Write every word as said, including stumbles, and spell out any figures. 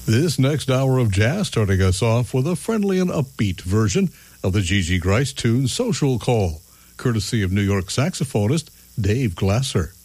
This next hour of jazz starting us off with a friendly and upbeat version of the Gigi Grice tune Social Call, courtesy of New York saxophonist Dave Glasser.